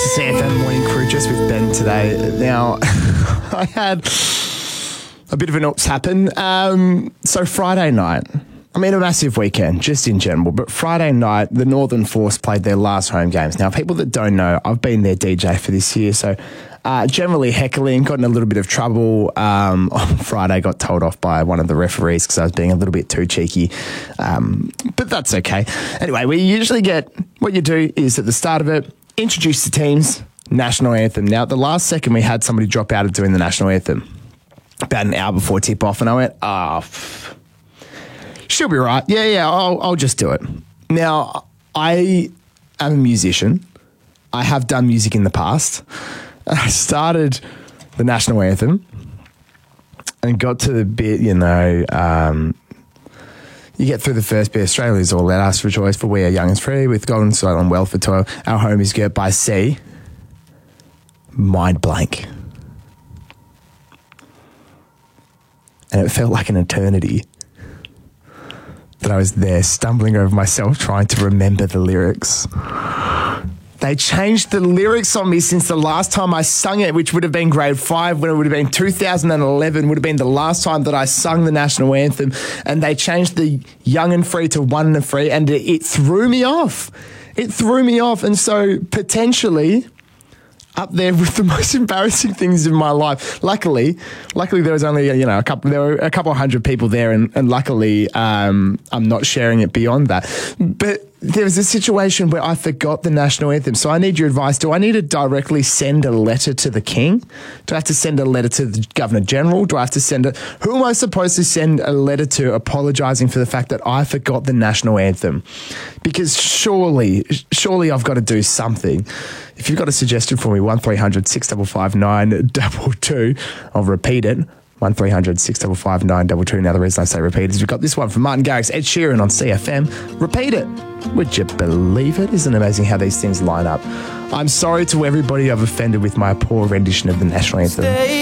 CFM Morning Crew just with Ben today. Now, I had a bit of an oops happen. So Friday night, I mean a massive weekend just in general, but Friday night, the Northern Force played their last home games. Now, people that don't know, I've been their DJ for this year, so generally heckling, got in a little bit of trouble. On Friday, got told off by one of the referees because I was being a little bit too cheeky, but that's okay. Anyway, we usually get, what you do is at the start of it, introduce the teams, national anthem. Now, at the last second, we had somebody drop out of doing the national anthem about an hour before tip-off, and I went, she'll be right. Yeah, I'll just do it. Now, I am a musician. I have done music in the past. I started the national anthem and got to the bit, you get through the first bit. Australia's all let us rejoice, for we are young and free, with golden soil and wealth for toil. Our home is girt by sea. Mind blank. And it felt like an eternity that I was there stumbling over myself trying to remember the lyrics. They changed the lyrics on me since the last time I sung it, which would have been grade 5, when it would have been 2011, would have been the last time that I sung the national anthem. And they changed the young and free to one and free, and it threw me off. It threw me off. And so potentially up there with the most embarrassing things in my life. Luckily there was only, there were a couple hundred people there, and luckily I'm not sharing it beyond that. But there was a situation where I forgot the national anthem. So I need your advice. Do I need to directly send a letter to the King? Do I have to send a letter to the Governor General? Do I have to send it? Who am I supposed to send a letter to apologising for the fact that I forgot the national anthem? Because surely I've got to do something. If you've got a suggestion for me, 1300 655 922. I'll repeat it. 1300 655 922. Now, the reason I say repeat is we've got this one from Martin Garrix, Ed Sheeran on CFM. Repeat it. Would you believe it? Isn't it amazing how these things line up? I'm sorry to everybody I've offended with my poor rendition of the national anthem.